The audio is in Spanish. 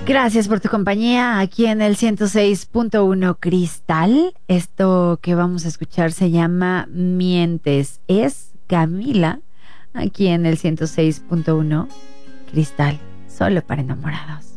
Gracias por tu compañía aquí en el 106.1 Cristal. Esto que vamos a escuchar se llama Mientes. Es Camila aquí en el 106.1 Cristal, solo para enamorados.